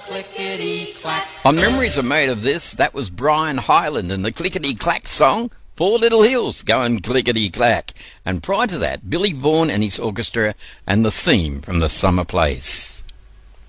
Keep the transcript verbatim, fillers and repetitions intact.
clickety-clack. On Memories Are Made of This, that was Brian Hyland and the Clickety-Clack song, Four Little Hills Going Clickety-Clack. And prior to that, Billy Vaughan and his orchestra and the theme from The Summer Place.